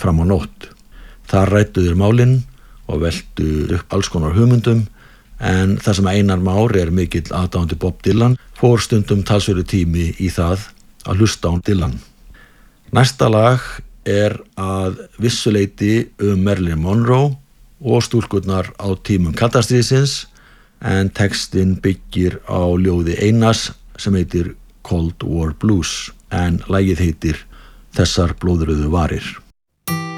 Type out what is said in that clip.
fram á nótt. Þar ræddu þeir málin og veltu upp alls konar hugmyndum, en þar sem Einar Már mikill aðdáandi Bob Dylan fór stundum talsverður tími í það að hlusta á Dylan. Næsta lag að vissu leyti Marilyn Monroe og stúlkurnar á tímum kalda stríðsins, en textinn byggir á ljóði Einars sem heitir Cold War Blues, en lagið heitir Þessar blóðrauðu varir.